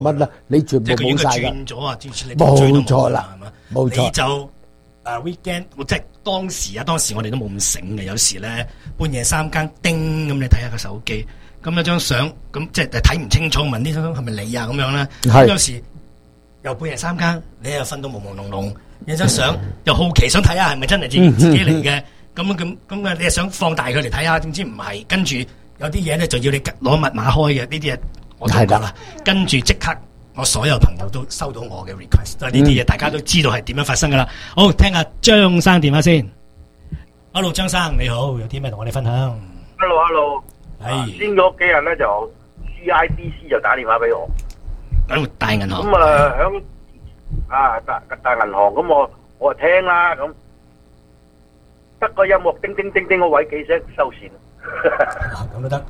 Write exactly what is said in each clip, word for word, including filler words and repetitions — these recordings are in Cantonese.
乜啦？你全部即係佢應該冇晒噶， 轉咗啊！之前你追都冇錯啦係嘛？ 冇錯你就誒 weekend，我即係當時啊，當時我哋都冇咁醒嘅，有時咧半夜三更叮咁，你睇下個手機，咁有張相，咁即係睇唔清楚，問呢張係咪你啊咁樣咧？ 係咁有時又半夜三更，你又瞓到朦朦朧朧，有張相又好奇想睇下係咪真係自己自己嚟嘅，咁咁咁啊，你又想放大佢嚟睇下，點知唔係，跟住有啲嘢咧就要你攞密碼開嘅，呢啲嘢我都講啦，跟住即刻。我所有朋友都收到我嘅 request，都係呢啲嘢，大家都知道係點樣發生噶啦。好，聽下張生電話先。Hello， 張生你好，有啲咩同我哋分享 ？Hello，Hello， 係先嗰幾日咧就 C I B C 就打電話俾我， 喺大銀行。 咁啊響啊大大銀行，咁我我就聽啦，咁得個音樂叮叮叮叮嗰位幾聲收線。 咁都得。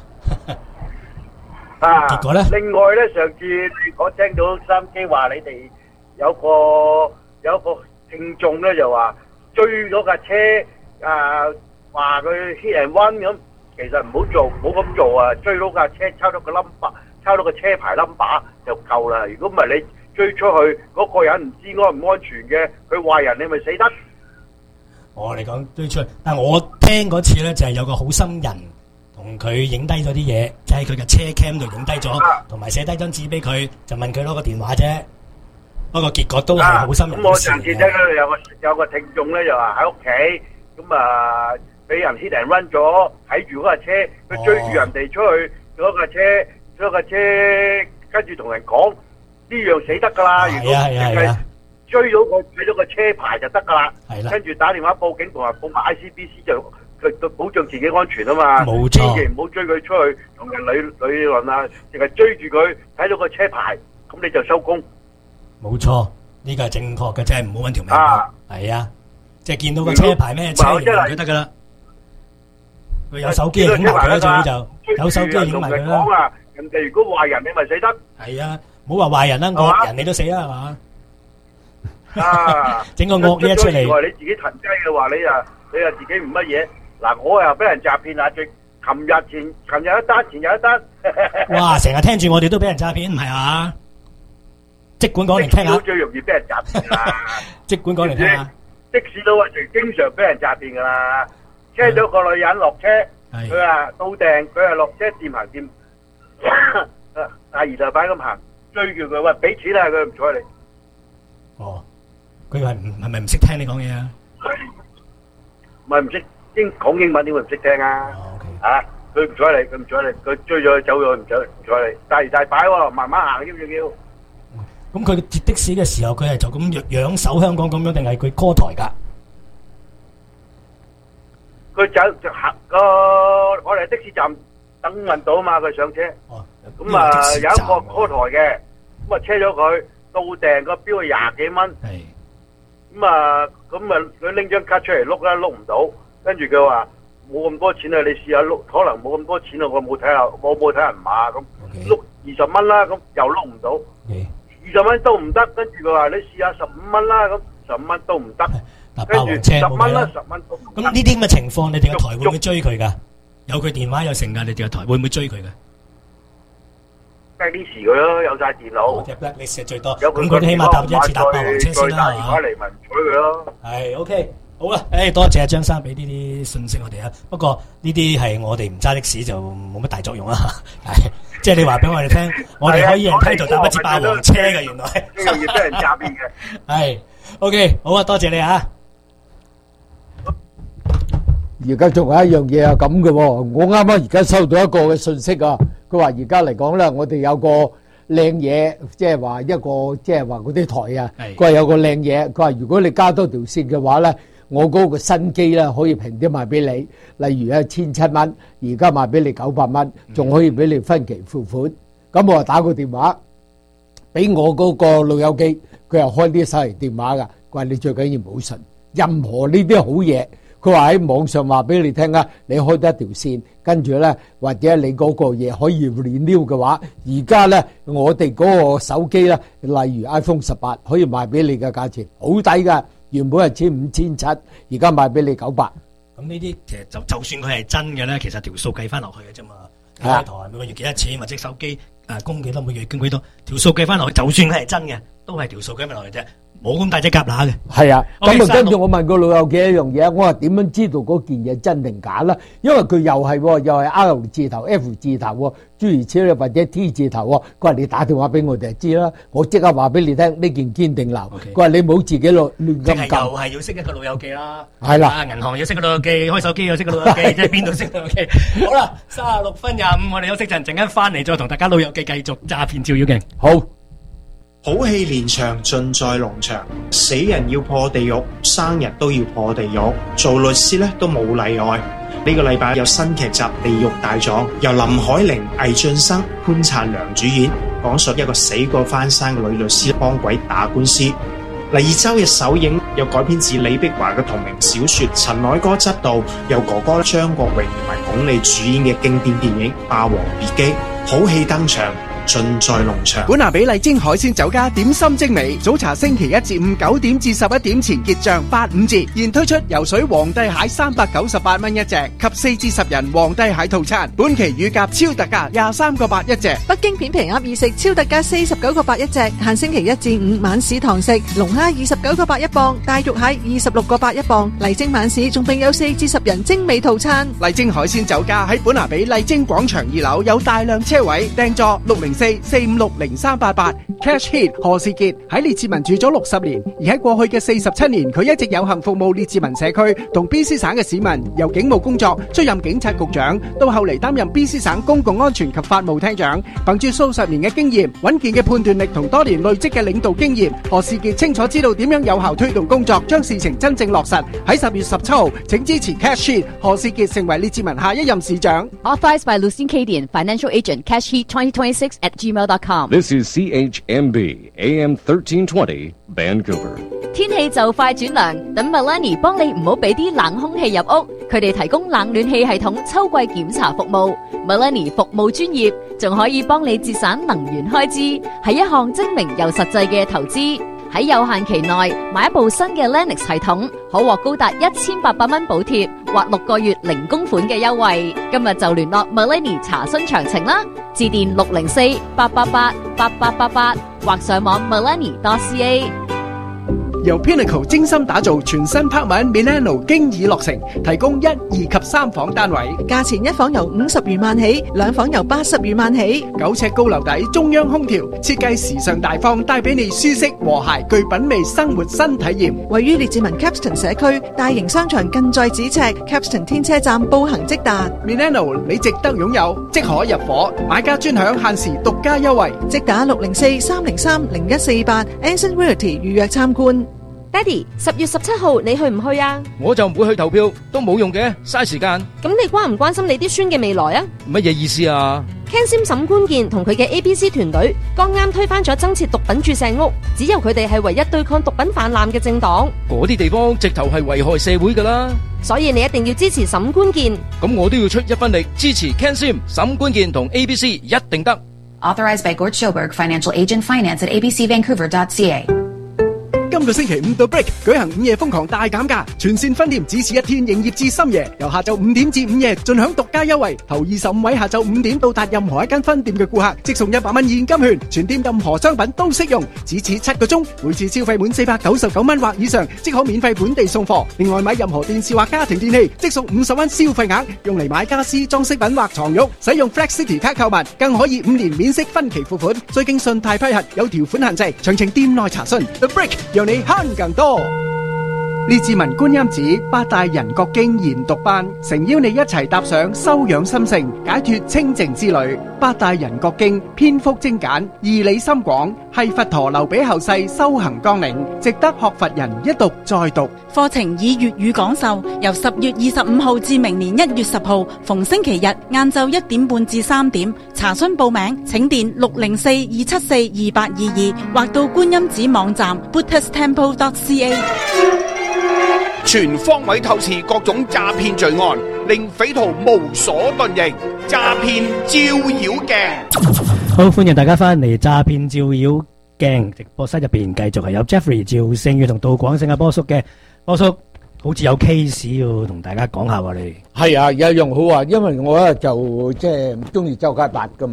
啊！ 結果咧， 另外咧，上次我聽到收音機話你哋有個有個聽眾咧，就話追咗架車啊，話佢 hit and run 咁，其實唔好做，唔好咁做啊！追到架車，抄到個 number，抄到個車牌 number 就夠啦。如果唔係你追出去，嗰、那個人唔知安唔安全嘅，佢壞人你咪死得。 我嚟講追出去，但係我聽嗰次咧就係、是、有個好心人。同佢影低咗啲嘢，就喺佢嘅車 cam 度影低咗，同埋寫低張紙俾佢，就問佢攞個電話啫。不過結果都係好心人嘅事。 咁我上次聽到有個有個聽眾咧，就話喺屋企，咁啊俾人 hit and run 咗，睇住嗰架車，佢追住人哋出去，嗰架車，嗰架車，跟住同人講呢樣死得噶啦。如果淨係追到個睇到個車牌就得噶啦。 係啦。 跟住打電話報警同埋報埋 I C B C 就。佢保障自己安全啊嘛， 冇錯， 千祈唔好追佢出去同人理理論啊，淨係追住佢睇到個車牌，咁你就收工。 冇錯，呢個係正確嘅，即係唔好揾條命搏。係啊，即係見到個車牌咩車型就得噶啦。佢有手機影埋佢啦，最好就有手機影埋佢啦。 講啊，人哋如果壞人，你咪死得。 係啊，唔好話壞人啦，惡人你都死啦，係嘛？ 啊， 整個惡嘢出嚟。 你自己騰雞嘅話，你啊你啊自己唔乜嘢。嗱，我又俾人詐騙啊！最琴日前琴日一單，前日一單。 哇！成日聽住我哋都俾人詐騙，唔係啊？即管講嚟聽下。 最容易俾人詐騙啦！ 即管講嚟聽下。 的士佬啊，最經常俾人詐騙噶啦。車咗個女人落車，佢啊到訂，佢啊落車掂行掂，大二大板咁行，追住佢喂俾錢啊！佢唔睬你。 哦，佢係唔係咪唔識聽你講嘢啊？ 唔係唔識。英講英文點會唔識聽啊？啊，佢唔睬你，佢唔睬你，佢追咗佢走咗，唔睬唔睬你，大搖大擺喎，慢慢行，要唔要？ 咁佢截的士嘅時候，佢係就咁仰守香港咁樣，定係佢 call 台㗎？ 佢走就行個，我哋的士站等運到啊嘛，佢上車。哦。咁啊，有一個 call 台嘅，咁啊車咗佢到訂個標係廿幾蚊。係。咁啊，咁啊，佢拎張卡出嚟碌啦，碌唔到。跟住佢話冇咁多錢啊，你試下碌，可能冇咁多錢啊，我冇睇下，我冇睇人碼咁，碌二十蚊啦，咁又碌唔到，二十蚊都唔得，跟住佢話你試下十五蚊啦，咁十五蚊都唔得，跟住十蚊啦，十蚊都唔得。 咁呢啲咁嘅情況，你哋個台會唔會追佢噶？有佢電話有成噶，你哋個台會唔會追佢噶？ 計啲時佢咯，有晒電腦。 隻 blacklist 最多，咁佢起碼搭一次搭霸王車先啦，係嘛？ 嚟咪唔睬佢咯。 係 OK。好啦，誒多謝阿張生俾呢啲信息我哋啊。不過呢啲係我哋唔揸的士就冇乜大作用啦。係，即係你話俾我哋聽，我哋可以人梯度搭不似霸王車嘅，原來。 呢樣嘢俾人詐騙嘅。 係 OK，好啊，多謝你啊。 而家仲有一樣嘢係咁嘅喎，我啱啱而家收到一個嘅信息啊，佢話而家嚟講咧，我哋有個靚嘢，即係話一個即係話嗰啲台啊，佢話有個靚嘢，佢話如果你加多條線嘅話咧。我嗰個新機咧可以平啲賣俾你，例如一千七蚊，而家賣俾你九百蚊，仲可以俾你分期付款。咁我打個電話俾我嗰個老友記，佢又開啲手提電話㗎。佢話你最緊要唔好信任何呢啲好嘢。佢話喺網上話俾你聽啊，你開得一條線，跟住咧或者你嗰個嘢可以 renew 嘅話，而家咧我哋嗰個手機咧，例如 iPhone 十八可以賣俾你嘅價錢好抵㗎。原本係千五千七，而家賣俾你九百。 咁呢啲其實就就算佢係真嘅咧，其實條數計翻落去嘅啫嘛。你台每個月幾多錢，或者手機誒供幾多，每月供幾多，條數計翻落去，就算佢係真嘅，都係條數計翻落去啫。冇咁大隻蛤乸嘅。 係啊，咁 OK， 啊跟住我問個老友記一樣嘢，我話點樣知道嗰件嘢真定假啦？因為佢又係喎又係 R 字頭、F 字頭喎，諸如此類或者 T 字頭喎。佢話你打電話俾我哋就知啦，我即刻話俾你聽呢件堅定流。佢話你冇自己亂亂即咁撳。 係又係要識一個老友記啦。 係啦啊銀行要識個老友記，開手機要識個老友記，即係邊度識老友記？好啦，三十六分廿五，我哋休息陣，陣間翻嚟再同大家老友記繼續詐騙照妖鏡。 好。 好戲連場盡在農場，死人要破地獄，生日都要破地獄，做律師咧都冇例外。呢個禮拜有新劇集《地獄大狀》，由林海玲、魏浚笙、潘燦良主演，講述一個死過翻生嘅女律師幫鬼打官司。第二周嘅首映又改編自李碧華嘅同名小說，陳凱歌執導，由哥哥張國榮同埋鞏俐主演嘅經典電影《霸王別姬》，好戲登場。盡在農場。 本拿比麗晶海鮮酒家點心精美，早茶星期一至五九點至十一點前結賬八五折，現推出游水皇帝蟹三百九十八蚊一隻，及四至十人皇帝蟹套餐。本期乳鴿超特價廿三個八一隻。 北京片皮鴨意食超特價四十九個八一隻，限星期一至五晚市堂食。龍蝦二十九個八一磅，大肉蟹二十六個八一磅。麗晶晚市仲並有四至十人精美套餐。 麗晶海鮮酒家喺本拿比麗晶廣場二樓有大量車位，訂座六零四四五六零三八八。Cash Hit 何士傑喺列治文住咗六十年，而喺過去嘅四十七年，佢一直有幸服務列治文社區同 B C 省嘅市民，由警務工作出任警察局長，到後嚟擔任 B C 省公共安全及法務廳長。憑住數十年嘅經驗、穩健嘅判斷力同多年累積嘅領導經驗，何士傑清楚知道點樣有效推動工作，將事情真正落實。喺十月十七號，請支持 Cash Hit 何士傑成為列治文下一任市長。 Authorized by Lucien Cadian, Financial Agent, Cash Heat twenty twenty-six at gmail dot com. This is C H M B A M thirteen twenty Vancouver. 天氣就快轉涼，等 Melanie 幫你唔好俾啲冷空氣入屋。佢哋提供冷暖氣系統秋季檢查服務。Melanie 服務專業，仲可以幫你節省能源開支，係一項精明又實際嘅投資。喺有限期內買一部新嘅 Lennox 系統，可獲高達一千八百蚊補貼或六個月零供款嘅優惠。今日就聯絡 Melanie 查詢詳情啦，致電六零四八八八八八八八或上網 melanie dot c a。 由 Pinnacle 精心打造全新拍賣 Milano 經已落成，提供一、二及三房單位， 價錢一房由五十餘萬起，兩房由八十餘萬起。 九尺高樓底，中央空調，設計時尚大方，帶俾你舒適和諧具品味生活新體驗。 位於列治文 Capston 社區，大型商場近在咫尺 ，Capston 天車站步行即達。 Milano 你值得擁有，即可入伙，買家專享限時獨家優惠， 即打六零四三零三零一四八 Anson Realty 預約參觀。 爹哋，十月十七號你去唔去啊？ 我就唔會去投票，都冇用嘅，嘥時間。 咁你關唔關心你啲孫嘅未來啊？ 乜嘢意思啊？ Ken Sim 沈官健同佢嘅 A B C 團隊剛啱推翻咗增設毒品注射屋，只有佢哋係唯一對抗毒品氾濫嘅政黨。 嗰啲地方直頭係危害社會噶啦， 所以你一定要支持沈官健。 咁我都要出一分力支持 Ken Sim 沈官健同 A B C 一定得。 Authorized by Gort Schoberg, Financial Agent, Finance at a b c vancouver dot c a。 今個星期五到 Break 舉行午夜瘋狂大減價，全線分店只此一天營業至深夜，由下晝五點至午夜盡享獨家優惠。頭二十五位下晝五點到達任何一間分店嘅顧客，即送一百蚊現金券，全店任何商品都適用，只此七個鐘，每次消費滿四百九十九蚊或以上，即可免費本地送貨。另外買任何電視或家庭電器，即送五十蚊消費額，用嚟買家私、裝飾品或床褥。使用 Flex City 卡購物，更可以五年免息分期付款，需經信貸批核，有條款限制，詳情店內查詢。The Break 讓你慳更多。列治文觀音寺八大人覺經研讀班，誠邀你一齊踏上修養心性、解脫清淨之旅。八大人覺經篇幅精簡，義理深廣，係佛陀留俾後世修行綱領，值得學佛人一讀再讀。 課程以粵語講授，由十月二十五號至明年一月十號，逢星期日晏晝一點半至三點。查詢報名請電六零四二七四二八二二，或到觀音寺網站 buddhist temple dot c a。 全方位透視各種詐騙罪案，令匪徒無所遁形。詐騙照妖鏡， 好，歡迎大家翻嚟詐騙照妖鏡直播室入邊，繼續係有 Jeffrey 趙勝宇同杜廣勝阿波叔嘅。波叔好似有 case 要同大家講下喎，你係啊，有一樣好啊，因為我咧就即係唔中意周街八噶嘛。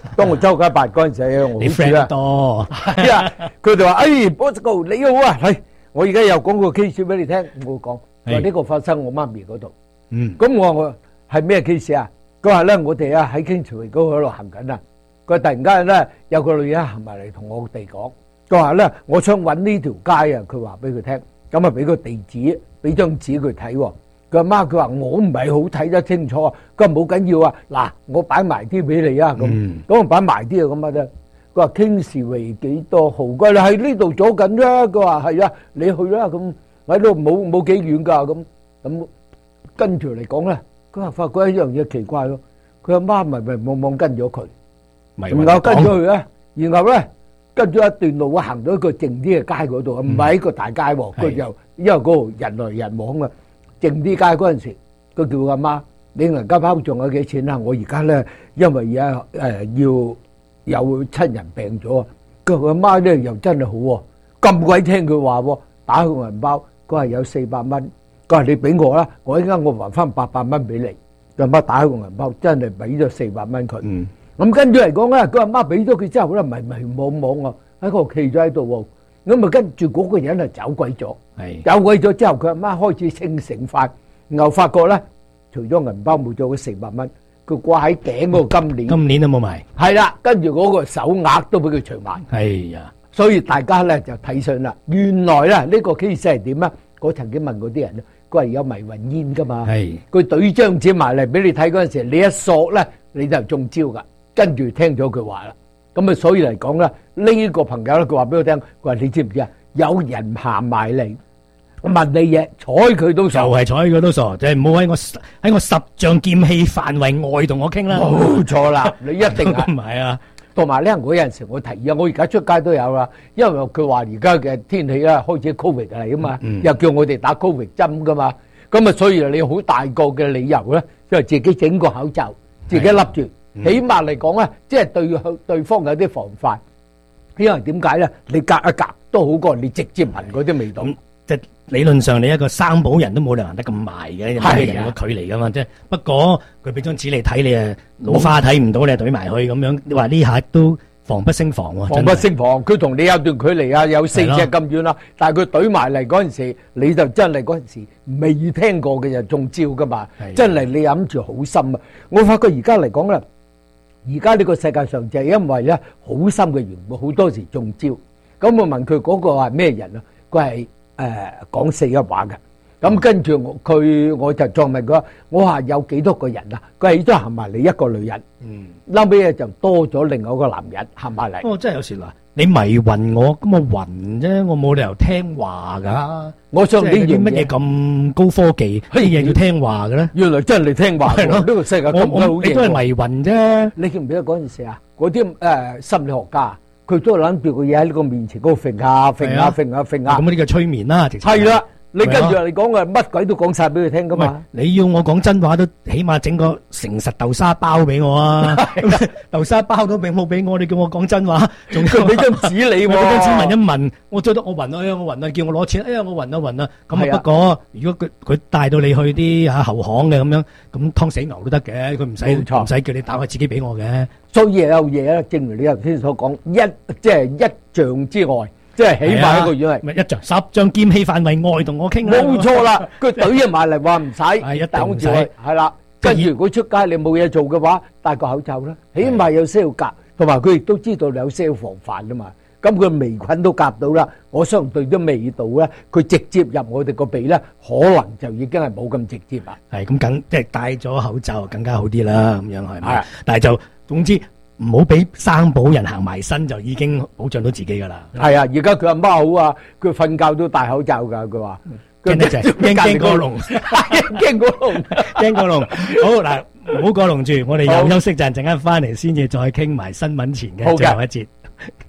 當我周街八嗰陣時，我你 friend 多係啊，佢哋話：哎，Bosco 你好啊，係我而家又講個 case 俾你聽，我講話呢個發生我媽咪嗰度。 嗯， 咁我話我係咩 case 啊？佢話咧，我哋啊喺 Kingsway 嗰喺度行緊啊，佢突然間咧有個女人行埋嚟同我哋講，佢話咧我想揾呢條街啊，佢話俾佢聽，咁啊俾個地址，俾張紙佢睇喎。佢阿媽佢話我唔係好睇得清楚啊，佢話冇緊要啊，嗱我擺埋啲俾你啊，咁咁我擺埋啲啊咁啊啫。佢話 Kingsway幾多號？佢話你喺呢度左近啫。佢話係啊，你去啦咁，喺度冇冇幾遠㗎咁咁。跟住嚟講咧，佢話發覺一樣嘢奇怪咯，佢阿媽迷迷惘惘跟咗佢，然後跟咗佢咧，然後咧跟咗一段路啊，行到一個靜啲嘅街嗰度，唔係一個大街喎，佢就因為嗰度人來人往啊。靜啲街嗰陣時，佢叫阿媽：你銀包仲有幾錢啊？我而家咧，因為而家誒要有親人病咗啊。佢阿媽咧又真係好喎，咁鬼聽佢話喎，打開個銀包，佢話有四百蚊，佢話你俾我啦，我依家我還翻八百蚊俾你。佢阿媽打開個銀包，真係俾咗四百蚊佢。咁跟住嚟講咧，佢阿媽俾咗佢之後咧，迷迷惘惘啊，喺度企咗喺度喎。咁啊，跟住嗰個人啊走鬼咗，走鬼咗之後，佢阿媽開始清醒翻，然後發覺咧，除咗銀包冇咗嗰四百蚊，佢掛喺頸嗰個金鏈， 今年都冇埋， 係啦，跟住嗰個手鐲都俾佢除埋， 係呀， 所以大家咧就睇上啦，原來咧呢個 case 係點啊？我曾經問過啲人咧，佢係有迷魂煙噶嘛，佢懟張紙埋嚟俾你睇嗰陣時，你一索咧你就中招噶，跟住聽咗佢話啦。咁啊，所以嚟講咧，呢個朋友咧，佢話俾我聽，佢話你知唔知啊？有人行埋嚟問你嘢，睬佢都傻， 就係睬佢都傻，就係唔好喺我喺我十丈劍氣範圍外同我傾啦。 冇錯啦，你一定係唔係啊？ 同埋咧，我有陣時我提議啊，我而家出街都有啦，因為佢話而家嘅天氣咧開始 Covid 嚟啊嘛，又叫我哋打 Covid 針噶嘛，咁啊，所以你好大個嘅理由咧，就係自己整個口罩，自己笠住。起碼嚟講咧，即係對對方有啲防範，因為點解咧？你隔一隔都好過你直接聞嗰啲味道。 即係理論上，你一個生保人都冇理由行得咁埋嘅，有啲人嘅距離噶嘛。即係不過佢俾張紙你睇，你誒老花睇唔到，你懟埋去咁樣。你話呢下都防不勝防喎。 防不勝防，佢同你有段距離啊，有四尺咁遠啦。但係佢懟埋嚟嗰陣時，你就真係嗰陣時未聽過嘅就中招噶嘛。真係你諗住好深啊！我發覺而家嚟講咧。而家呢個世界上就係因為咧好深嘅緣故，好多時中招。咁我問佢嗰個係咩人啊？佢係誒講四邑話嘅。咁跟住我佢我就再問佢，我話有幾多個人啊？佢係都行埋嚟一個女人。嗯，後尾咧就多咗另外一個男人行埋嚟。 哦，真係有時嗱，你迷暈我，咁我暈啫，我冇理由聽話㗎。我想呢啲乜嘢咁高科技，啲嘢要聽話嘅咧？原來真係你聽話係咯，呢個世界咁好嘢。你都係迷暈啫。你記唔記得嗰陣時啊？嗰啲誒心理學家，佢都係諗住個嘢喺呢個面前嗰度揈下揈下揈下揈下。咁呢個催眠啦，直情係啦。你跟住嚟講啊，乜鬼都講晒俾佢聽噶嘛？你要我講真話都起碼整個誠實豆沙包俾我啊！豆沙包都俾冇俾我，你叫我講真話，仲要俾張紙你喎？俾張紙聞一聞，我最多我暈啊！哎呀，我暈啊！叫我攞錢，哎呀，我暈啊暈啊！咁啊不過，如果佢佢帶到你去啲嚇後巷嘅咁樣，咁劏死牛都得嘅，佢唔使唔使叫你打開自己俾我嘅。所以有嘢咧，正如你頭先所講，一即係一丈之外。即係起碼一個月係，咪一丈十丈劍氣範圍外同我傾啦。冇錯啦，佢懟嘢埋嚟話唔使，係一定唔使，係啦。跟住如果出街你冇嘢做嘅話，戴個口罩啦，起碼有些要夾，同埋佢亦都知道你有些要防範啊嘛。咁佢微菌都夾到啦，我相信對啲味道咧，佢直接入我哋個鼻咧，可能就已經係冇咁直接啦。係咁，梗即係戴咗口罩更加好啲啦，咁樣係咪？但係就總之。唔好俾生保人行埋身，就已經保障到自己噶啦。係啊，而家佢阿媽好啊，佢瞓覺都戴口罩噶。佢話驚得滯，驚驚過龍，驚過龍，驚過龍。好嗱，唔好過龍住，我哋又休息陣，陣間翻嚟先至再傾埋新聞前嘅最後一節。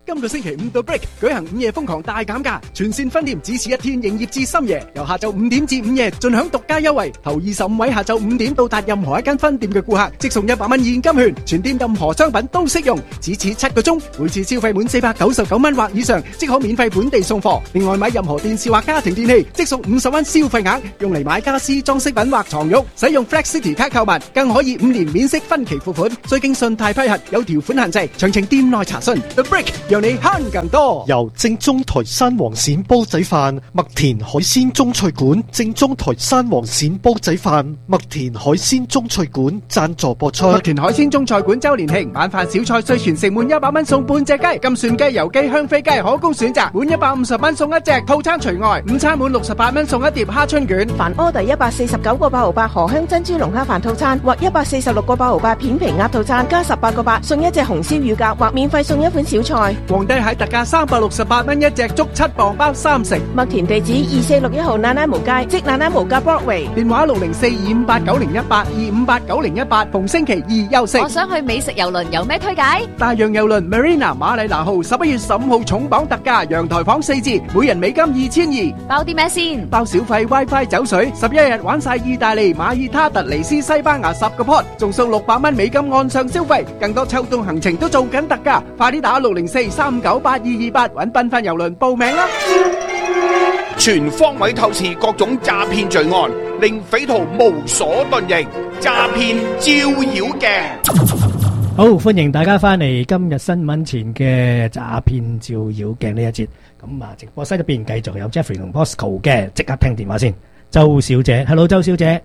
今個星期五到 Break 舉行午夜瘋狂大減價，全線分店只此一天，營業至深夜，由下晝五點至午夜盡享獨家優惠。頭二十五位下晝五點到達任何一間分店嘅顧客，即送一百蚊現金券，全店任何商品都適用，只此七個鐘，每次消費滿四百九十九蚊或以上，即可免費本地送貨。另外買任何電視或家庭電器，即送五十蚊消費額，用嚟買家私、裝飾品或床褥。使用 Flex City 卡購物，更可以五年免息分期付款，需經信貸批核，有條款限制，詳情店內查詢。The Break 讓你慳更多。 由正宗台山黃鱔煲仔飯、麥田海鮮中菜館、正宗台山黃鱔煲仔飯、麥田海鮮中菜館贊助播出。 麥田海鮮中菜館周年慶晚飯小菜稅全城滿一百蚊送半隻雞，金蒜雞、油雞、香飛雞可供選擇，滿一百五十蚊送一隻，套餐除外。午餐滿六十八蚊送一碟蝦春卷。 凡 order 一百四十九個八毫八荷香珍珠龍蝦飯套餐或一百四十六個八毫八片皮鴨套餐，加十八個八送一隻紅燒乳鴿，或免費送一款小菜。 皇帝蟹特價三百六十八蚊一隻，足七磅包三成。 麥田地址二四六一號奶奶毛街，即奶奶毛街 Broadway。 電話六零四二五八九零一八二五八九零一八，逢星期二休息。 我想去美食郵輪，有咩推介？ 大洋郵輪 Marina 馬里拿號十一月十五號重磅特價，陽台房四折，每人美金二千二。 包啲咩先？ 包小費 WiFi 酒水，十一日玩晒意大利、馬爾他、突尼斯、西班牙十個 pot， 仲送六百蚊美金按上消費。更多秋冬行程都做緊特價，快啲打六零四三九八二二八揾繽紛郵輪報名啦！ 全方位透視各種詐騙罪案，令匪徒無所遁形。詐騙照妖鏡。 好，歡迎大家翻嚟今日新聞前嘅詐騙照妖鏡呢一節。咁啊，直播室入邊繼續有 Jeffrey 同 Bosco 嘅，即刻聽電話先。周小姐 ，Hello， 周小姐。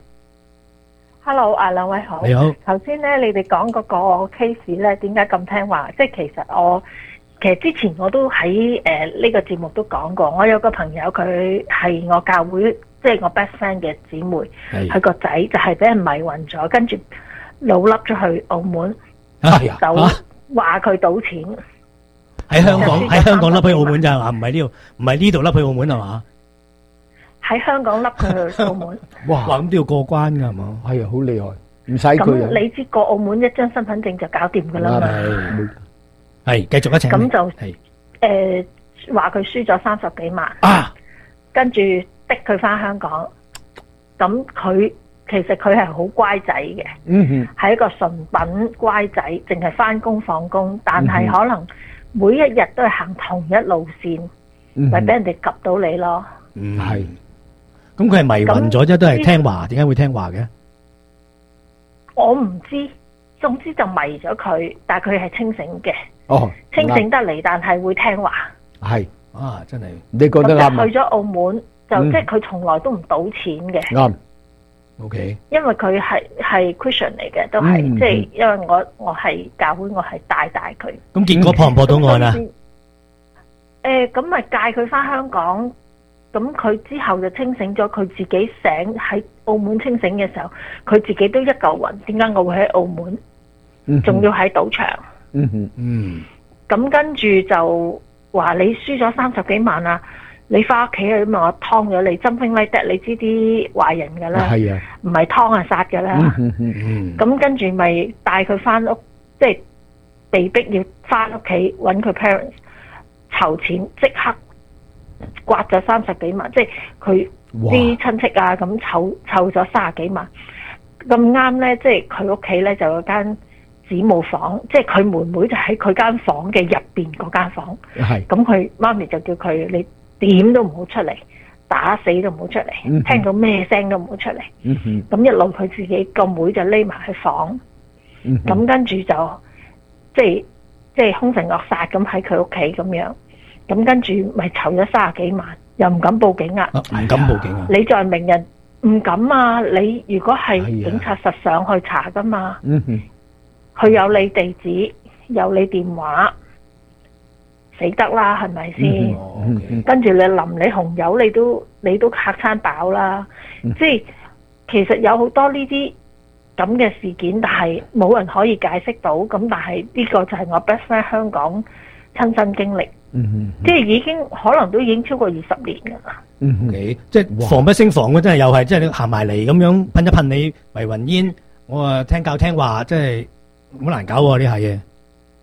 Hello， 啊兩位好。 你好。 頭先咧，你哋講嗰個 case 咧，點解咁聽話？即係其實我。其實之前我都喺誒呢個節目都講過，我有個朋友佢係我教會即係我 best friend 嘅姊妹，佢個仔就係俾人迷暈咗，跟住老笠咗去澳門，就話佢賭錢。 喺香港喺香港笠去澳門就係嘛？唔係呢度唔係呢度笠去澳門係嘛？ 喺香港笠佢去澳門。 哇！咁都要過關㗎係嘛？ 係啊，好厲害，唔使佢。 咁你知過澳門一張身份證就搞掂㗎啦嘛。 係繼續一請。 咁就誒話佢輸咗三十幾萬， 啊、 跟住逼佢翻香港。咁佢其實佢係好乖仔嘅，係、 嗯、 一個純品乖仔，淨係翻工放工，但係可能每一日都係行同一路線，咪俾、嗯、人哋及到你咯。 嗯，係。咁佢係迷暈咗啫，都係聽話，點解會聽話嘅？ 我唔知，總之就迷咗佢，但係佢係清醒嘅。 哦， 清醒得嚟，但係會聽話。 係啊，真係你覺得啱。 去咗澳門就、嗯、即係佢從來都唔賭錢嘅。 啱。O K。因為佢係係 Christian 嚟嘅，都係、嗯、即係因為我我係教會，我係帶帶佢。 咁結果破唔破到案啊？ 誒，咁咪帶佢翻香港，咁佢之後就清醒咗，佢自己醒喺澳門清醒嘅時候，佢自己都一嚿雲。點解我會喺澳門？仲、嗯、要喺賭場？ 嗯嗯嗯， 咁跟住就話你輸咗三十幾萬啊！你翻屋企啊，咁我劏咗你，針鋒拉得，你知啲壞人噶啦，係啊，唔係劏啊殺噶啦。咁、嗯嗯嗯、跟住咪帶佢翻屋，即係被逼要翻屋企揾佢 parents 籌錢，即刻刮咗三十幾萬，即係佢啲親戚啊咁湊湊咗三十幾萬。咁啱咧，即係佢屋企咧就有間子母房，即係佢妹妹就喺佢間房嘅入邊嗰間房。係咁，佢媽咪就叫佢你點都唔好出嚟，打死都唔好出嚟、嗯，聽到咩聲都唔好出嚟。咁、嗯、一路佢自己個妹就匿埋喺房。咁、嗯、跟住就即係即係兇神惡煞咁喺佢屋企咁樣。咁跟住咪籌咗三十幾萬，又唔敢報警啊！唔、啊、敢報警啊！你在名人唔敢啊！你如果係警察實上去查噶嘛。嗯哼。佢有你地址，有你電話，死得啦，係咪先？嗯嗯、跟住你淋你紅油，你都你都嚇餐飽啦。嗯、即係其實有好多呢啲咁嘅事件，但係冇人可以解釋到。咁但係呢個就係我 best friend 香港親身經歷。嗯嗯、即係已經可能都已經超過二十年㗎啦。 嗯，你即係防不勝防嘅，真係又係即係你行埋嚟咁樣噴一噴你迷魂煙，我啊聽教聽話，即係。好難搞喎呢下嘢，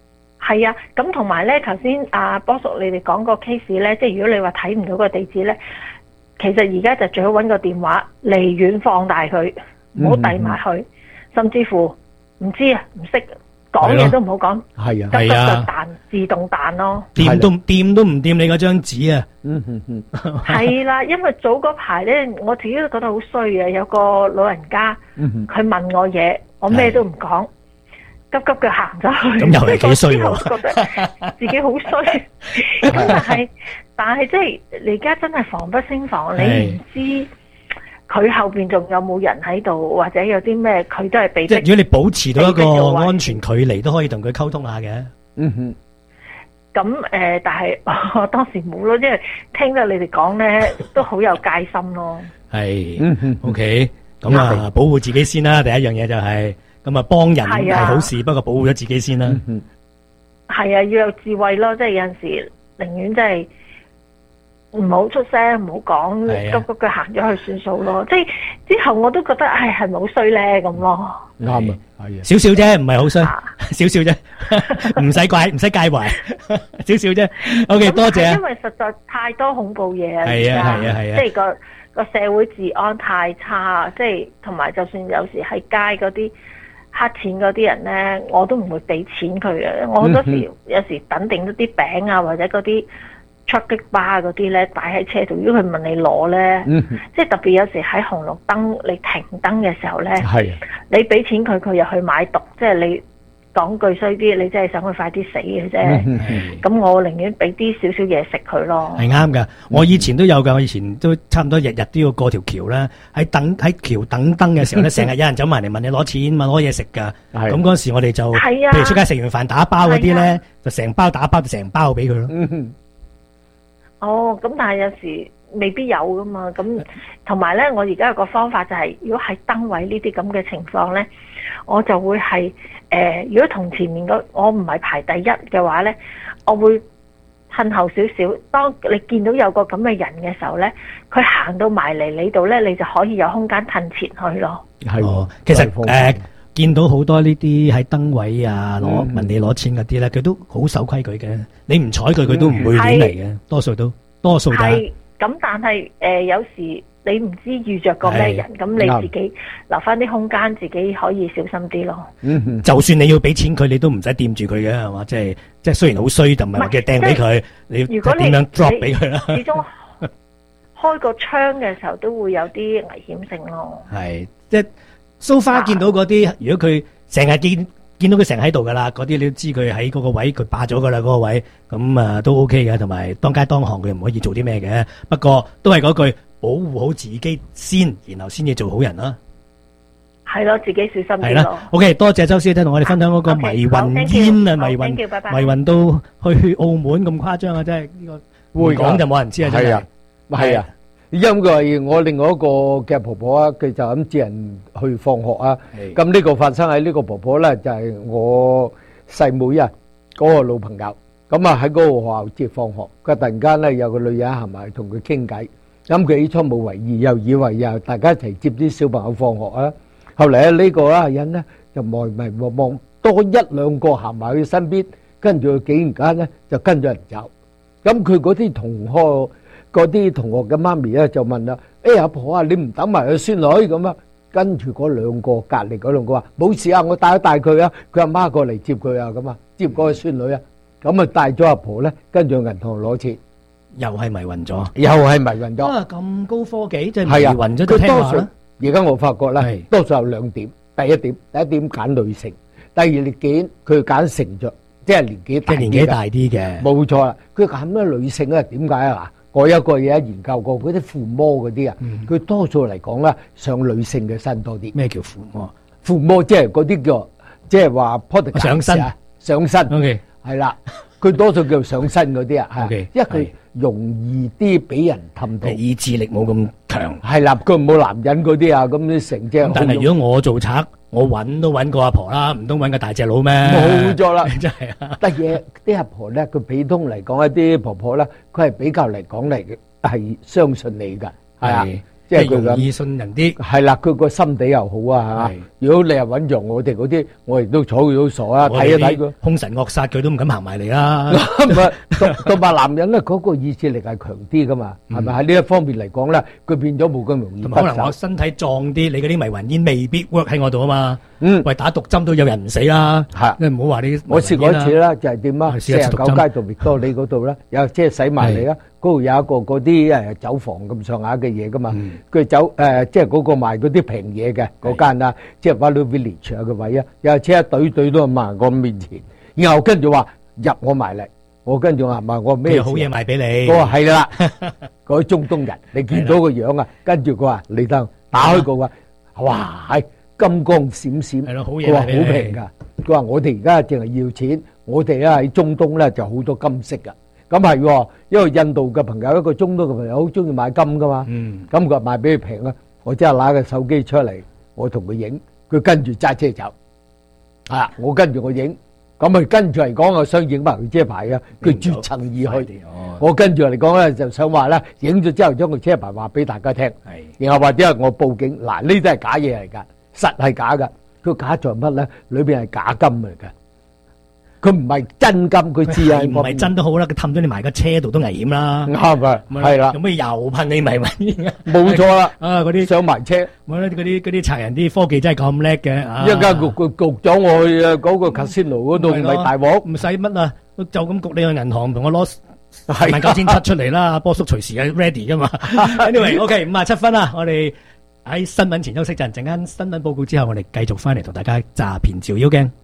係啊，咁同埋咧，頭先阿波叔你哋講個 case 咧，即係如果你話睇唔到個地址咧，其實而家就最好揾個電話離遠放大佢，唔好遞埋去，甚至乎唔知啊，唔識講嘢都唔好講， 係啊， 急急係啊就彈自動彈咯， 掂都掂都唔掂你嗰張紙啊！ 嗯嗯嗯， 係啦，因為早嗰排咧，我自己都覺得好衰啊，有個老人家，佢問我嘢，我咩都唔講。急急腳行咗去， 咁又係幾衰喎！ 我覺得自己好衰，咁但係但係即係你而家真係防不勝防，你唔知佢後邊仲有冇人喺度，或者有啲咩，佢都係被即係如果你保持到一個安全距離，都可以同佢溝通下嘅。 嗯哼。 咁誒、呃，但係我當時冇咯，因為聽到你哋講咧，都好有戒心咯。 係，嗯哼 ，OK，咁啊，保護自己先啦。第一樣嘢就係、是。咁啊，幫人係好事，不過保護咗自己先啦。 係啊，要有智慧咯，即係有陣時寧願即係唔好出聲，唔好講，急急腳行咗去算數咯。即係之後我都覺得，唉，係咪好衰咧咁咯？ 啱啊，係啊， 少少啫，唔係好衰，少少啫，唔使怪，唔使介懷，少少啫。OK， 多謝啊。 因為實在太多恐怖嘢啊， 係啊，係啊，係啊， 即係個個社會治安太差，即係同埋就算有時喺街嗰啲黑錢嗰啲人咧，我都唔會俾錢佢嘅。我好多時有時等定一啲餅啊，或者嗰啲出擊巴嗰啲咧，擺喺車度。如果佢問你攞咧，嗯、即係特別有時喺紅綠燈你停燈嘅時候咧，你俾錢佢，佢又去買毒。即係你講句衰啲，你真係想佢快啲死嘅啫。咁、嗯、我寧願俾啲少少嘢食佢咯。係啱㗎，我以前都有㗎。我以前都差唔多日日都要過條橋啦。喺等喺橋等燈嘅時候咧，成日有人走埋嚟問你攞錢，問攞嘢食㗎。咁嗰時我哋就，譬如出街食完飯打包嗰啲咧，就成包打包，就成包俾佢咯。嗯、哦，咁但係有時未必有㗎嘛。咁同埋咧，我而家有個方法就係、是，如果喺燈位呢啲咁嘅情況咧，我就會係。誒、呃，如果同前面嗰我唔係排第一嘅話咧，我會褪後少少。當你見到有個咁嘅人嘅時候咧，佢行到埋嚟你度咧，你就可以有空間褪前去咯。係、哦，其實誒、呃，見到好多呢啲喺燈位啊，攞、嗯、問你攞錢嗰啲咧，佢都好守規矩嘅。你唔睬佢，佢都唔會亂嚟嘅。多數都多數係。咁但係誒、呃，有時。你唔知遇着個咩人，咁你自己留翻啲空間，自己可以小心啲咯。嗯，就算你要俾錢佢，你都唔使掂住佢嘅，係嘛？即係即係雖然好衰，就唔係話嘅掟俾佢，你如果點樣 drop 俾佢啦？始終開個窗嘅時候都會有啲危險性咯。係，即係 so far 見到嗰啲，如果佢成日見見到佢成日喺度噶啦，嗰啲你都知佢喺嗰個位，佢霸咗噶啦嗰個位，咁啊都 OK 嘅，同埋當街當行佢唔可以做啲咩嘅。不過都係嗰句。保護好自己先，然後先至做好人啦。係咯，自己小心啲咯。係啦 ，OK， 多謝周師姐同我哋分享嗰個迷魂煙啊，迷魂迷魂到去澳門咁誇張啊！真係呢個會講就冇人知啊！係啊，係啊，因為我另外一個嘅婆婆啊，佢就咁接人去放學啊。咁呢個發生喺呢個婆婆咧，就係我細妹啊嗰個老朋友。咁啊喺嗰個學校接放學，佢突然間咧有個女人行埋同佢傾偈。咁佢起初冇為意，又以為又大家一齊接啲小朋友放學啊。後嚟咧呢個啊人咧就迷迷望望，多一兩個行埋佢身邊，跟住佢竟然間咧就跟咗人走。咁佢嗰啲同學嗰啲同學嘅媽咪咧就問啦：誒阿婆啊，你唔等埋個孫女咁啊？跟住嗰兩個隔離嗰兩個話：冇事啊，我帶一帶佢啊，佢阿媽過嚟接佢啊，咁啊接嗰個孫女啊，咁啊帶咗阿婆咧，跟住去銀行攞錢。又係迷暈咗，又係迷暈咗。啊，咁高科技，即係迷暈咗就聽話啦。而家我發覺咧，多數有兩點。第一點，第一點揀女性；第二你揀佢揀成着，即係年紀大啲嘅。即係年紀大啲嘅。冇錯啦，佢揀咩女性咧？點解啊？我有個嘢研究過，嗰啲附魔嗰啲啊，佢多數嚟講咧，上女性嘅身多啲。咩叫附魔？附魔即係嗰啲叫，即係話 product 上身啊，上身。OK，係啦，佢多數叫上身嗰啲啊，係，因為佢。容易啲俾人氹到，意志力冇咁強。係啦，佢冇男人嗰啲啊，咁啲成隻。但係如果我做賊，我揾都揾個阿婆啦，唔通揾個大隻佬咩？冇咗啦，真係啊！得嘢啲阿婆咧，佢普通嚟講一啲婆婆咧，佢係比較嚟講嚟嘅，係相信你㗎，係啊， 即係佢容易信人啲。 係啦，佢個心地又好啊嚇。如果你係揾着我哋嗰啲，我哋都睬佢都傻啊，睇一睇佢兇神惡煞，佢都唔敢行埋嚟啦。 唔係同同埋男人咧，嗰個意志力係強啲噶嘛，係咪喺呢一方面嚟講咧，佢變咗冇咁容易同埋可能我身體壯啲，你嗰啲迷魂煙未必 work 喺我度啊嘛。 嗯， 喂，打毒針都有人唔死啦。 係， 你唔好話你。 我試過一次啦，就係點啊？四十九街道域多利嗰度咧，有即係洗埋嚟啦。嗰度有一個嗰啲誒酒房咁上下嘅嘢噶嘛，佢酒誒即係嗰個賣嗰啲平嘢嘅嗰間啊，即係 Value Village 啊個位啊，有車一隊隊都埋我面前，然後跟住話入我埋嚟，我跟住話問我咩好嘢賣俾你， 我話係啦，嗰啲中東人，你見到個樣啊，跟住佢話你等打開個話，哇係金光閃閃， 係咯好嘢， 佢話好平㗎，佢話我哋而家淨係要錢，我哋咧喺中東咧就好多金飾㗎。咁係喎，因為印度嘅朋友一個中東嘅朋友好中意買金噶嘛，咁佢話賣俾佢平啊，我即係攞個手機出嚟，我同佢影，佢跟住揸車走，啊，我跟住我影，咁佢跟住嚟講我想影埋佢車牌嘅，佢絕塵而去，我跟住嚟講咧就想話咧，影咗之後將個車牌話俾大家聽，然後或者係我報警，嗱呢啲係假嘢嚟㗎，實係假㗎，佢假在乜咧？裏邊係假金嚟嘅。佢唔係真金，佢知啊， 唔係真都好啦，佢氹咗你埋個車度都危險啦。 啱啊，係啦， 有咩又噴你迷魂煙？ 冇錯啦， 啊嗰啲上埋車， 冇啦，嗰啲嗰啲賊人啲科技真係咁叻嘅。 一陣間焗焗焗咗我去啊嗰個 casino 嗰度，唔係大鑊， 唔使乜啊，就咁焗你去銀行同我攞萬九千七出嚟啦，波叔隨時係 ready 噶嘛。Anyway，OK， 五十七分啦，我哋喺新聞前休息陣，陣間新聞報告之後，我哋繼續翻嚟同大家詐騙照妖鏡。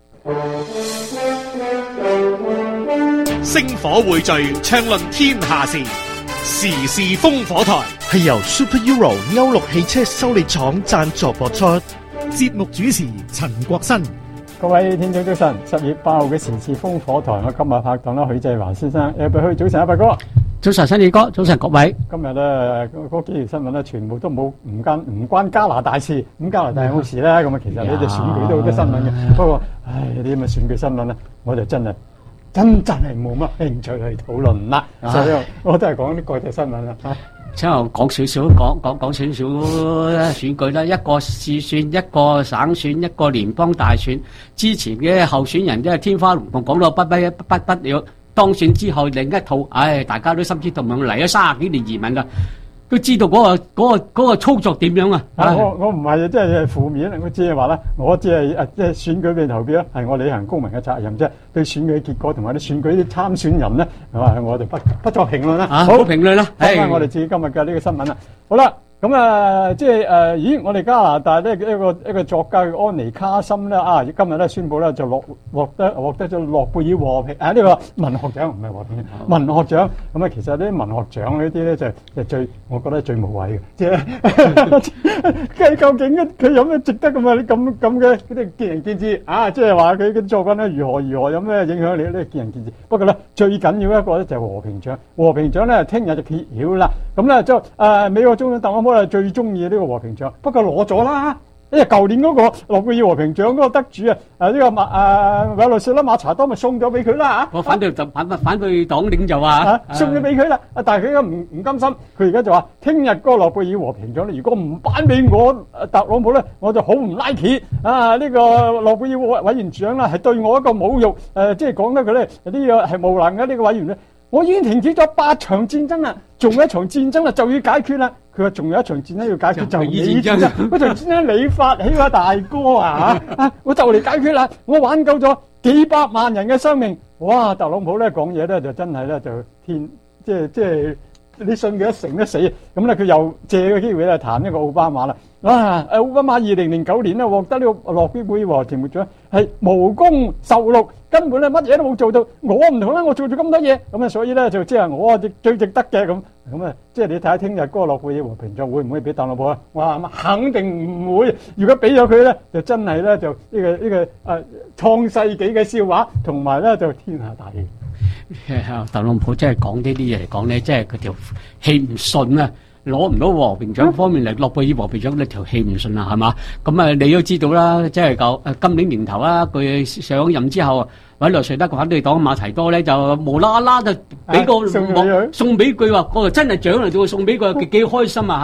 星火匯聚，暢論天下事，時事烽火台係由 Super Euro 歐陸汽車修理廠贊助播出。 節目主持陳國新。 各位聽眾早晨，十月八號嘅時事烽火台，我今日拍檔啦許繼華先生，誒，去早晨啊，伯哥。 早晨，新宇哥，早晨各位。 今日咧嗰幾條新聞咧，全部都冇唔關唔關加拿大事，咁加拿大有冇事咧？咁啊，其實呢隻選舉都好多新聞嘅。不過，唉，呢啲咁嘅選舉新聞咧，我就真係真真係冇乜興趣去討論啦。所以我都係講啲國際新聞啦。 之後講少少，講講講少少選舉啦，一個市選，一個省選，一個聯邦大選。之前嘅候選人都係天花龍鳳，講到不不不不了。當選之後另一套，唉，大家都心知肚明，嚟咗三十幾年移民啦，都知道嗰、嗰個嗰、嗰個嗰個操作點樣啊！ 我我唔係即係負面，我只係話咧，我只係誒即係選舉嘅投票咧，係我履行公民嘅責任啫。對選舉結果同埋啲選舉啲參選人咧，係嘛，我哋不不作評論啦。 啊、好評論啦， 講翻我哋自己今日嘅呢個新聞啦。好啦。咁啊，即係誒，咦！我哋加拿大咧一個一個作家嘅安妮卡森咧啊，今日咧宣布咧就獲獲得獲得咗諾貝爾和平啊呢個文學獎，唔係和平文學獎。咁啊，其實啲文學獎呢啲咧就就最，我覺得最無謂嘅，即係究竟佢有咩值得咁啊？咁咁嘅嗰啲見仁見智啊！即係話佢啲作品咧如何如何有咩影響力呢？見仁見智。不過咧最緊要一個咧就係和平獎，和平獎咧聽日就揭曉啦。咁咧就誒美國總統特朗普係最中意呢個和平獎，不過攞咗啦。因為舊年嗰個諾貝爾和平獎嗰個得主啊，誒呢個馬誒委內瑞拉馬查多咪送咗俾佢啦嚇。 我反對就反反對黨領袖啊， 送咗俾佢啦。啊，但係佢而家唔唔甘心，佢而家就話聽日嗰個諾貝爾和平獎咧，如果唔頒俾我特朗普咧，我就好唔 like 啊！呢個諾貝爾委員獎啦，係對我一個侮辱。誒，即係講得佢咧呢個係無能嘅呢個委員咧。我已經停止咗八場戰爭啦，仲有一場戰爭啦就要解決啦。佢話仲有一場戰爭要解決，就你戰爭。嗰場戰爭你發起啊，大哥啊啊！我就嚟解決啦，我挽救咗幾百萬人嘅生命。哇！特朗普咧講嘢咧就真係咧就天，即係即係你信佢一成都死。咁咧佢又借個機會咧彈一個奧巴馬啦。啊！奧巴馬二零零九年咧獲得呢個諾貝爾和平獎係無功受祿，根本咧乜嘢都冇做到。我唔同啦，我做咗咁多嘢，咁啊所以咧就即係我最值得嘅咁。咁啊即係你睇下聽日嗰個諾貝爾和平獎會唔會俾特朗普啊？哇！肯定唔會。如果俾咗佢咧，就真係咧就呢個呢個誒創世紀嘅笑話，同埋咧就天下大亂。 特朗普真係講呢啲嘢嚟講咧，即係佢條氣唔順啊！攞唔到和平獎方面嚟，諾貝爾和平獎呢條氣唔順啦，係嘛？咁啊，你都知道啦，即係舊誒今年年頭啦，佢上任之後，委內瑞拉個反對黨馬提多咧就無啦啦就俾個送俾佢話，個真係獎嚟到送俾佢，幾幾開心啊嚇！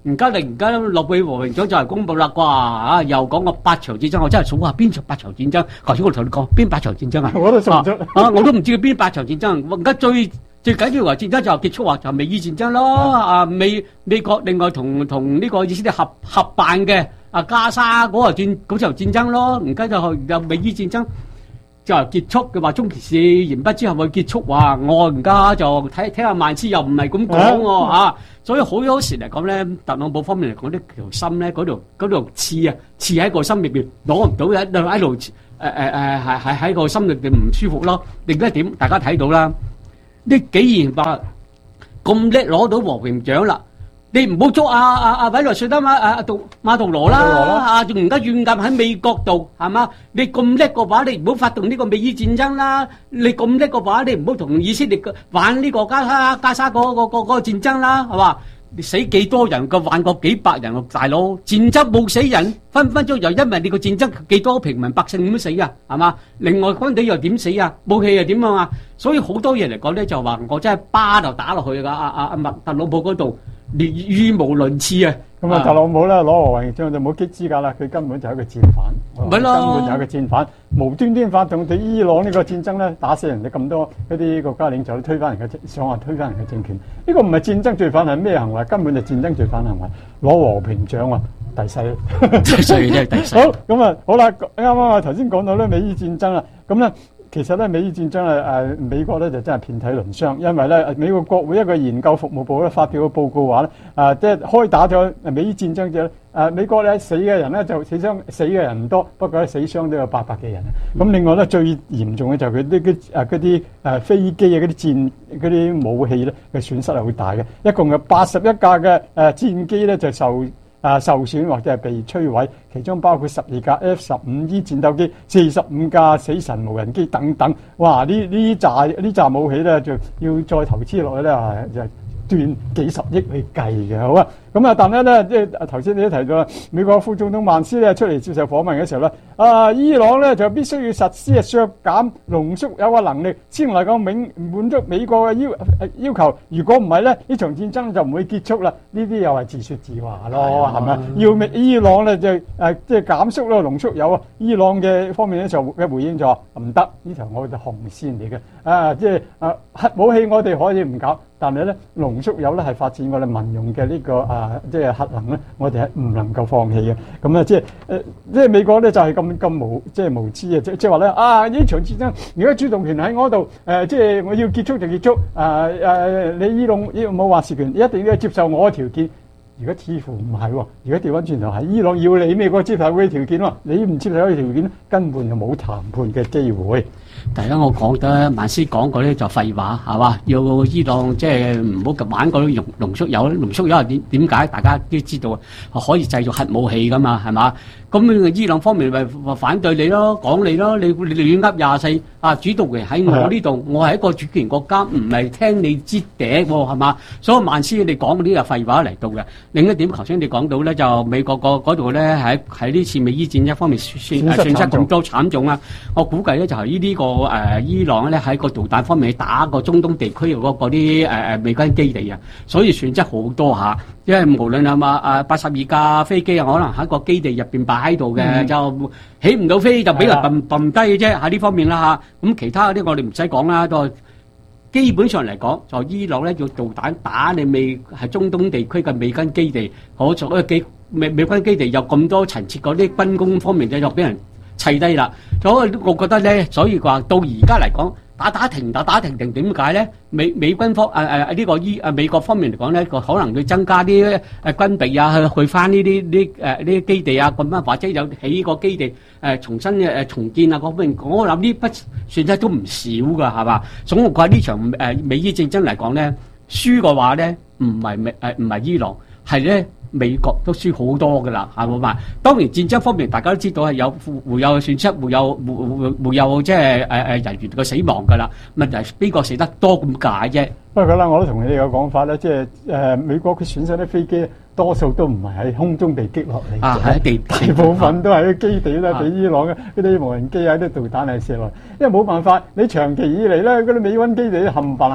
而家突然間諾貝爾和平獎就係公佈啦，哇！啊，又講個八場戰爭，我真係數下邊場八場戰爭。頭先我同你講邊八場戰爭啊？ 我都數唔出啊！我都唔知佢邊八場戰爭。而家最最緊要話戰爭就結束話就美伊戰爭咯。啊，美美國另外同同呢個以色列合合辦嘅啊加沙嗰個戰嗰場戰爭咯。而家就係有美伊戰爭。就結束嘅話，中期事完畢之後會結束話，我而家就睇睇下萬斯又唔係咁講喎嚇，所以好多時嚟講咧，特朗普方面嚟講呢條心咧嗰度嗰度刺啊刺喺個心裏邊攞唔到嘅，喺度誒誒誒係係喺個心裏邊唔舒服咯。另一點大家睇到啦，呢既然話咁叻攞到和平獎啦。你唔好捉阿阿阿委內瑞拉馬阿杜馬杜羅啦，啊仲而家軟禁喺美國度係嘛？你咁叻嘅話，你唔好發動呢個美伊戰爭啦！你咁叻嘅話，你唔好同以色列玩呢個加沙加沙嗰個嗰個嗰個戰爭啦，係嘛？你死幾多人個玩過幾百人喎，大佬戰爭冇死人，分分鐘又因為你個戰爭幾多平民百姓咁死啊，係嘛？另外軍隊又點死啊？武器又點啊嘛？所以好多嘢嚟講咧，就話我真係巴就打落去㗎，阿阿阿麥特朗普嗰度。語語無倫次啊！ 咁啊，特朗普咧攞和平獎就冇擊資格啦，佢根本就係一個戰犯， 咪咯， 根本就係一個戰犯，無端端發動對伊朗呢個戰爭咧，打死人哋咁多嗰啲國家領袖，推翻人嘅想話推翻人嘅政權，呢個唔係戰爭罪犯係咩行為？根本就戰爭罪犯行為，攞和平獎啊！第四， 第四真係第四。 好咁啊，好啦，啱啱啊頭先講到咧美伊戰爭啦，咁咧。其實咧，美伊戰爭咧，誒美國咧就真係遍體鱗傷，因為咧美國國會一個研究服務部咧發表個報告話咧，啊即係開打咗美伊戰爭之後，誒美國咧死嘅人咧就死傷死嘅人唔多，不過咧死傷都有八百幾人。咁另外咧最嚴重嘅就係佢啲啲誒嗰啲誒飛機啊嗰啲戰嗰啲武器咧嘅損失係好大嘅，一共有八十一架嘅誒戰機咧就受。啊受損或者係被摧毀，其中包括十二架 F 十五 E 戰鬥機、四十五架死神無人機等等。哇！呢呢紮呢紮武器咧，就要再投資落去咧，就斷幾十億去計嘅，好啊！咁啊，但係咧，即係頭先你都提到啦，美國副總統曼斯咧出嚟接受訪問嘅時候咧，啊，伊朗咧就必須要實施啊削減濃縮鈾嘅能力，先能夠滿滿足美國嘅要要求。如果唔係咧，呢場戰爭就唔會結束啦。呢啲又係自説自話咯，係咪啊？要伊朗咧就誒即係減縮咯濃縮鈾啊！伊朗嘅方面咧就嘅回應就話唔得，呢條我哋紅線嚟嘅啊！即係啊核武器我哋可以唔搞，但係咧濃縮鈾咧係發展我哋民用嘅呢個啊。即係核能咧，我哋係唔能夠放棄嘅。咁咧，即係誒，即係美國咧就係咁咁無即係無知啊！即即係話咧啊，呢場戰爭如果主動權喺我度，誒即係我要結束就結束。啊誒，你伊朗伊冇話事權，你一定要接受我嘅條件。如果似乎唔係喎，如果調翻轉頭係伊朗要你美國接受佢嘅條件喎，你唔接受佢條件，根本就冇談判嘅機會。 第一我講得萬斯講嗰啲就廢話係嘛？要伊朗即係唔好咁玩嗰啲濃濃縮鈾，濃縮鈾係點點解？大家都知道可以製造核武器噶嘛係嘛？咁伊朗方面咪反對你咯，講你咯，你你亂噏廿四啊！主動權喺我呢度，我係一個主權國家，唔係聽你支笛喎係嘛？所以萬斯你講嗰啲係廢話嚟到嘅。另一點，頭先你講到咧，就美國個嗰度咧喺喺呢次美伊戰一方面損損失咁多慘重啊！我估計咧就係呢啲個誒伊朗咧喺個導彈方面打個中東地區嗰嗰啲誒誒美軍基地啊，所以損失好多下。因為無論係嘛誒八十二架飛機啊，可能喺個基地入邊擺喺度嘅，嗯、就起唔到飛就俾人揼揼低嘅啫。喺呢方面啦嚇，咁其他嗰啲我哋唔使講啦，都基本上嚟講，就伊朗咧用導彈打你美係中東地區嘅美軍基地，好做一幾美美軍基地有咁多層次嗰啲軍工方面嘅就俾人砌低啦。所以我覺得咧，所以話到而家嚟講。打打停打打停停點解咧？美美軍方誒誒呢個伊誒美國方面嚟講咧，個可能會增加啲誒軍備啊，去去翻呢啲啲誒呢啲基地啊咁樣，或者有起個基地誒、呃、重新誒、呃、重建啊嗰方面，我諗呢筆損失都唔少噶，係嘛？總括話呢場誒、呃、美伊戰爭嚟講咧，輸嘅話咧，唔係美誒唔係伊朗，係咧。美國都輸好多噶啦，係咪？當然戰爭方面，大家都知道係有會有損失，會有會會會有即係誒誒人員嘅死亡噶啦。問題係邊個死得多咁解啫？ 不過啦，我都同你哋嘅講法咧，即係誒美國佢損失啲飛機，多數都唔係喺空中被擊落嚟嘅， 啊喺地大部分都係喺基地咧，俾伊朗嘅嗰啲無人機啊、啲導彈係射落。因為冇辦法，你長期以嚟咧嗰啲美軍基地冚唪唥係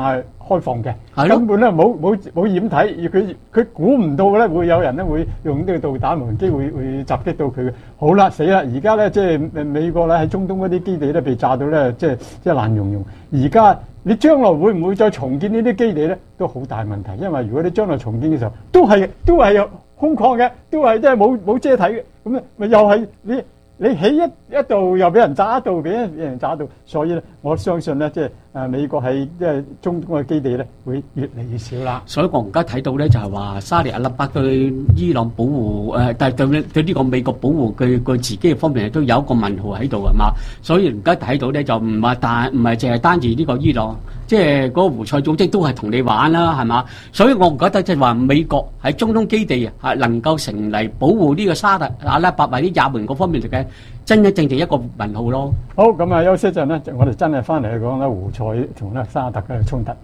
開放嘅，根本咧冇冇冇掩體，而佢佢估唔到咧會有人咧會用呢個導彈無人機會會襲擊到佢嘅。好啦，死啦！而家咧即係美國咧喺中東嗰啲基地咧被炸到咧，即係即係爛溶溶。而家你將來會唔會再重建呢啲基地咧？都好大問題，因為如果你將來重建嘅時候，都係都係有空曠嘅，都係即係冇冇遮體嘅，咁咧咪又係你。你起一一度又俾人炸，一度俾人俾人炸到，所以咧，我相信咧，即係誒美國喺即係中東嘅基地咧，會越嚟越少啦。 所以我而家睇到咧，就係話沙利阿拉伯對伊朗保護誒，但係對對呢個美國保護佢佢自己嘅方面都有一個問號喺度係嘛。所以而家睇到咧，就唔係單唔係淨係單住呢個伊朗，即係嗰個胡塞組織都係同你玩啦，係嘛。所以我唔覺得即係話美國喺中東基地係能夠成嚟保護呢個沙特阿拉伯或者也門嗰方面嘅。真真正正一個問號咯。 好，咁啊休息一陣咧，我哋真係翻嚟去講咧胡塞同咧沙特嘅衝突。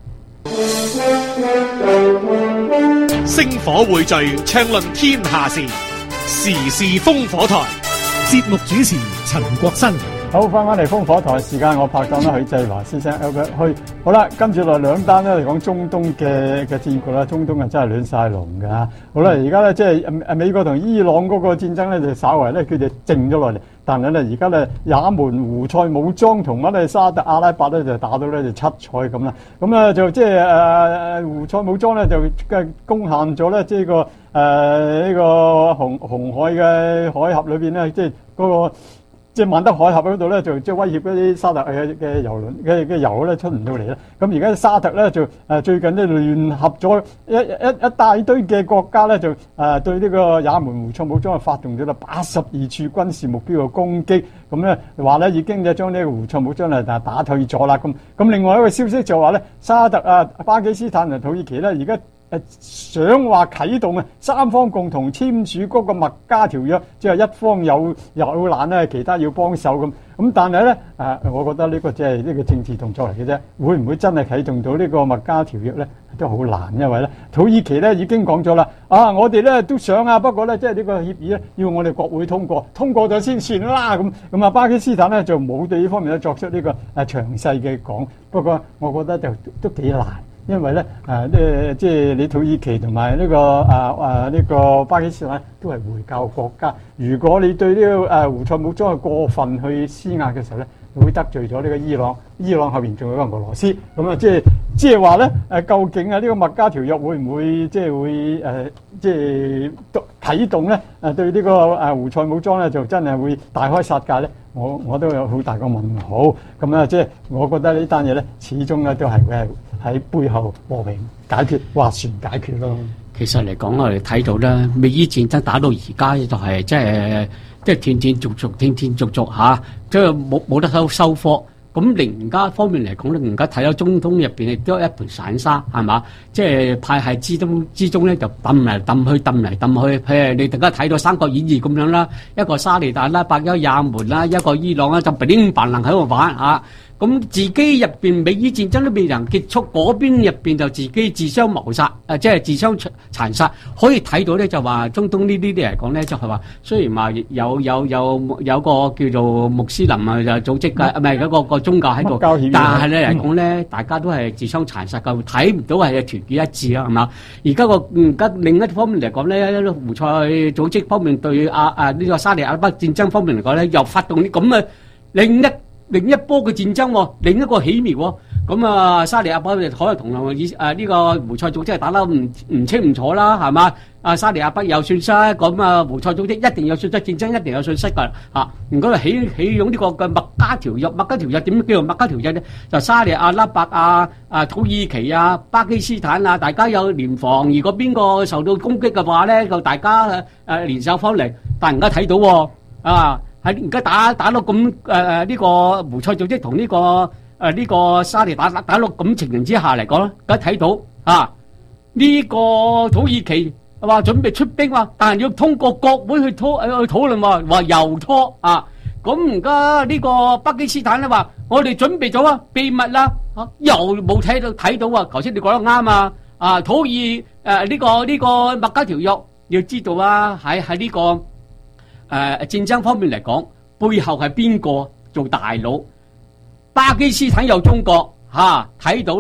星火匯聚，暢論天下事，時事烽火台。節目主持陳國新。 好，翻返嚟烽火台時間，我拍檔啦許濟華先生 Albert 去。好啦，跟住落兩單咧嚟講中東嘅嘅戰局啦，中東啊真係亂晒龍㗎嚇。好啦，而家咧即係誒美國同伊朗嗰個戰爭咧就稍為咧佢哋靜咗落嚟，但係咧而家咧也門胡塞武裝同埋咧沙特阿拉伯咧就打到咧就七彩咁啦。咁啊就即係誒胡塞武裝咧就嘅攻陷咗咧即係個誒呢個紅紅海嘅海峽裏邊咧，即係嗰個。即係曼德海峽嗰度咧，就即係威脅嗰啲沙特嘅嘅油輪嘅嘅油咧出唔到嚟啦。咁而家沙特咧就誒最近咧聯合咗一一一大堆嘅國家咧，就誒對呢個也門胡塞武裝啊發動咗啦八十二處軍事目標嘅攻擊。咁咧話咧已經就將呢個胡塞武裝咧打打退咗啦。咁咁另外一個消息就話咧沙特啊、巴基斯坦同土耳其咧而家。誒想話啟動啊，三方共同簽署嗰個麥加條約，即係一方有有難咧，其他要幫手咁。咁但係咧誒，我覺得呢個即係呢個政治動作嚟嘅啫，會唔會真係啟動到呢個麥加條約咧？都好難，因為咧土耳其咧已經講咗啦，啊我哋咧都想啊，不過咧即係呢個協議咧要我哋國會通過，通過咗先算啦咁。咁啊巴基斯坦咧就冇對呢方面咧作出呢個誒詳細嘅講，不過我覺得就都幾難。因為咧，誒誒，即係你土耳其同埋呢個誒誒呢個巴基斯坦都係回教國家。如果你對呢個誒胡塞武裝係過分去施壓嘅時候咧，會得罪咗呢個伊朗。伊朗後邊仲有一個俄羅斯，咁啊，即係即係話咧，誒究竟啊呢個麥加條約會唔會即係會誒即係啟動咧？誒對呢個誒胡塞武裝咧，就真係會大開殺戒咧？我我都有好大個問號。咁啊，即係我覺得呢單嘢咧，始終咧都係會係喺背後和平解決、斡旋解決咯。 其實嚟講，我哋睇到咧，美伊戰爭打到而家就係即係即係斷斷續續、斷斷續續嚇，即係冇冇得收收貨。咁另家方面嚟講咧，而家睇到中東入邊亦都一盤散沙，係嘛？即係派系之中之中咧，就揼嚟揼去，揼嚟揼去。譬如你大家睇到《三國演義》咁樣啦，一個沙利達啦，一個也門啦，一個伊朗啦，就乒乓能喺度玩嚇。咁自己入邊美伊戰爭都未能結束，嗰邊入邊就自己自相謀殺，誒即係自相殘殺。可以睇到咧，就話中東呢啲啲嚟講咧，就係話雖然話有有有有個叫做穆斯林啊就組織嘅，唔係嗰個個宗教喺度，但係咧嚟講咧，大家都係自相殘殺嘅，睇唔到係團結一致啊，係嘛？而家個而家另一方面嚟講咧，胡塞組織方面對啊啊呢個沙利阿拉伯戰爭方面嚟講咧，又發動啲咁嘅另一。另一波嘅戰爭、哦，另一個起苗喎、哦。咁啊，沙利阿拉伯可能同以誒呢個胡塞組織係打得唔唔清唔楚啦，係嘛？啊，沙利阿拉伯有損失，咁啊胡塞組織一定有損失，戰爭一定有損失㗎嚇。如果係起起用呢個嘅麥加條約，麥加條約點叫做麥加條約咧？就沙利阿拉伯啊、啊土耳其啊、巴基斯坦啊，大家有聯防，如果邊個受到攻擊嘅話咧，就大家誒誒聯手方嚟。但係而家睇到喎啊！喺而家打打到咁誒誒呢個胡塞組織同呢、這個誒呢、呃這個沙利打打打到咁情形之下嚟講咧，而家睇到啊呢、這個土耳其話準備出兵啊，但係要通過國會去拖去討論話話又拖啊，咁而家呢個巴基斯坦咧話我哋準備咗啊秘密啦，啊又冇睇到睇到啊，頭先你講得啱啊，啊土耳誒呢、呃這個呢、這個麥加條約要知道啊喺喺呢個。誒、呃、戰爭方面嚟講，背後係邊個做大佬？巴基斯坦有中國嚇睇到啦，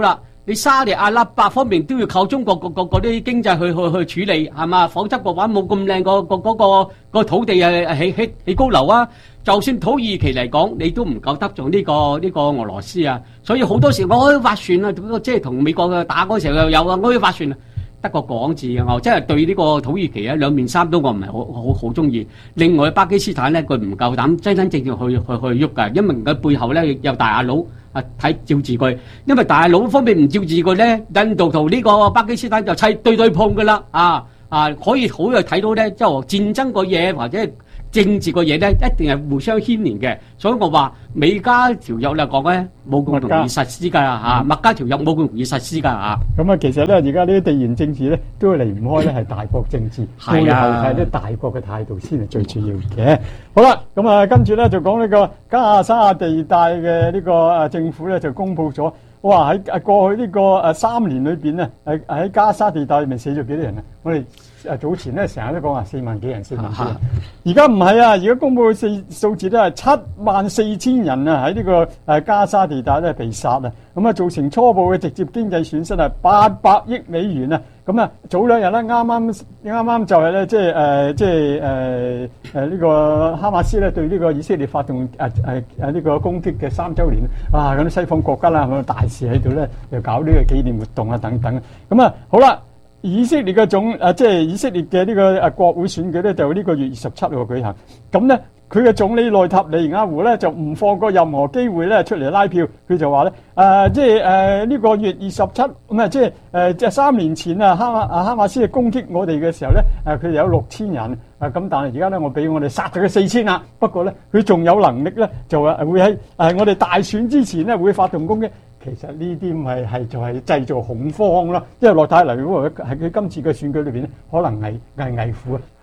你沙地阿拉伯方面都要靠中國嗰嗰啲經濟去去去處理係嘛？否則嘅話冇咁靚個個嗰個個土地係起起起高樓啊！就算土耳其嚟講，你都唔夠得做呢個呢個俄羅斯啊！所以好多時我可以劃船啊，即係同美國嘅打嗰時候又有啊，我可以劃船啊，得個講字啊！我真係對呢個土耳其啊兩面三刀我唔係好好好中意。另外巴基斯坦咧，佢唔夠膽真真正正去去去喐㗎，因為佢背後咧有大阿佬。啊！睇照住佢，因為大佬方面唔照住佢咧，印度同呢個巴基斯坦就砌對對碰噶啦，啊啊！可以好去睇到咧，即係戰爭個嘢或者政治個嘢咧，一定係互相牽連嘅。所以我話美加條約嚟講咧，冇咁容易實施㗎嚇，麥加條約冇咁容易實施㗎嚇。 咁啊，其實咧，而家呢啲地緣政治咧，都離唔開咧係大國政治，背後係啲大國嘅態度先係最主要嘅。好啦，咁啊，跟住咧就講呢個加沙地帶嘅呢個誒政府咧就公佈咗，哇喺誒過去呢個誒三年裏邊咧，喺喺加沙地帶裏面死咗幾多人啊？我哋誒早前咧成日都講話四萬幾人，四萬幾人。而家唔係啊，而家公佈嘅四數字都係七萬四千人啊，喺呢個誒加沙地帶咧被殺啊，咁啊造成初步嘅直接經濟損失係八百億美元啊。咁啊，早兩日咧，啱啱啱啱就係咧，即係誒，即係誒誒呢個哈馬斯咧對呢個以色列發動誒誒誒呢個攻擊嘅三週年，啊，咁啲西方國家啦，咁大事喺度咧，又搞呢個紀念活動啊等等。咁啊，好啦，以色列嘅總誒即係以色列嘅呢個誒國會選舉咧，就呢個月二十七號舉行。咁咧。佢嘅總理內塔尼亞胡咧就唔放過任何機會咧出嚟拉票，佢就話咧誒即係誒呢個月二十七唔係即係誒即係三年前啊哈啊哈馬斯嘅攻擊我哋嘅時候咧誒佢哋有六千人啊咁，但係而家咧我俾我哋殺咗佢四千啦。不過咧佢仲有能力咧就誒會喺誒我哋大選之前咧會發動攻擊。其實呢啲咪係就係製造恐慌咯，因為內塔尼亞胡喺佢今次嘅選舉裏邊咧可能係係危乎啊。